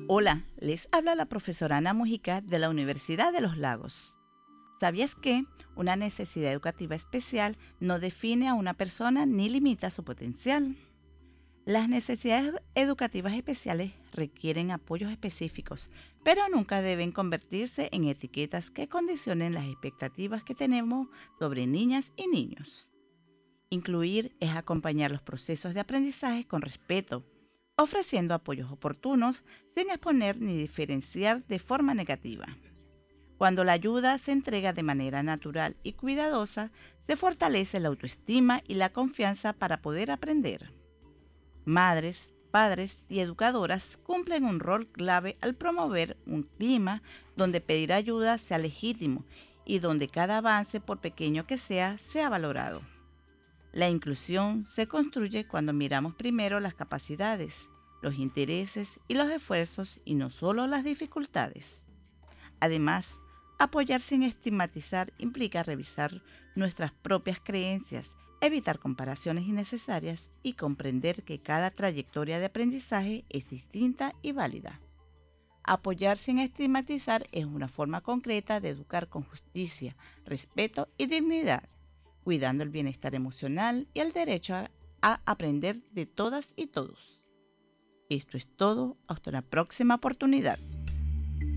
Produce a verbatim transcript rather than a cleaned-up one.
Hola, les habla la profesora Ana Mujica de la Universidad de los Lagos. ¿Sabías que una necesidad educativa especial no define a una persona ni limita su potencial? Las necesidades educativas especiales requieren apoyos específicos, pero nunca deben convertirse en etiquetas que condicionen las expectativas que tenemos sobre niñas y niños. Incluir es acompañar los procesos de aprendizaje con respeto, ofreciendo apoyos oportunos sin exponer ni diferenciar de forma negativa. Cuando la ayuda se entrega de manera natural y cuidadosa, se fortalece la autoestima y la confianza para poder aprender. Madres, padres y educadoras cumplen un rol clave al promover un clima donde pedir ayuda sea legítimo y donde cada avance, por pequeño que sea, sea valorado. La inclusión se construye cuando miramos primero las capacidades, los intereses y los esfuerzos y no solo las dificultades. Además, apoyar sin estigmatizar implica revisar nuestras propias creencias, evitar comparaciones innecesarias y comprender que cada trayectoria de aprendizaje es distinta y válida. Apoyar sin estigmatizar es una forma concreta de educar con justicia, respeto y dignidad, cuidando el bienestar emocional y el derecho a, a aprender de todas y todos. Esto es todo, hasta una próxima oportunidad.